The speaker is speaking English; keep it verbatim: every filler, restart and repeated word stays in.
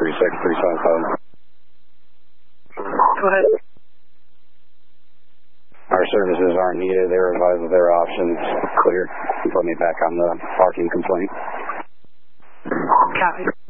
three six three seven seven. Go ahead. Our services aren't needed. They were advised of their options. Clear. You put me back on the parking complaint. Copy.